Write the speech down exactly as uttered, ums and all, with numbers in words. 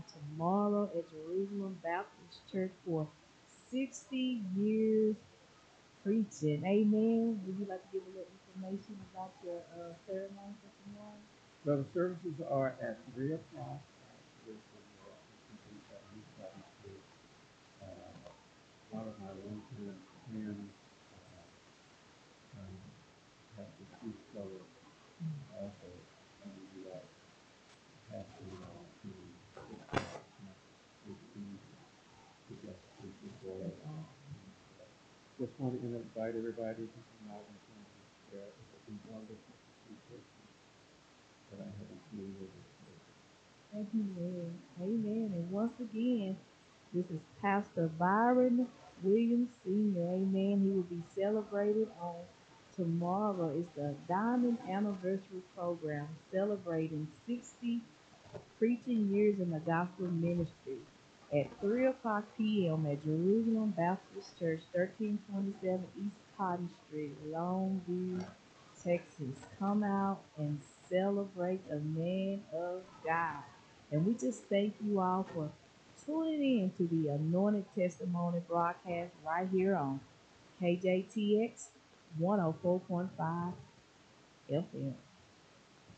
tomorrow at Jerusalem Baptist Church for sixty years preaching. Amen. Would you like to give a little information about your uh, ceremony for tomorrow? So the services are at three o'clock. Uh, with the, uh, complete, uh, youth Baptist Church. Uh, a lot of our longtime friends uh, um, have the Chief Seller also coming to that pastor uh, to fifteen to get to the board. That's all. Just want to invite everybody to come out and come and share. It would be wonderful to see faces that I haven't seen in Amen. Amen. And once again, this is Pastor Byron Williams Senior Amen. He will be celebrated on tomorrow. It's the Diamond Anniversary Program celebrating sixty preaching years in the gospel ministry at three o'clock p m at Jerusalem Baptist Church, thirteen twenty-seven East Cotton Street, Longview, Texas. Come out and celebrate the man of God. And we just thank you all for tuning in to the Anointed Testimony broadcast right here on K J T X one oh four point five F M.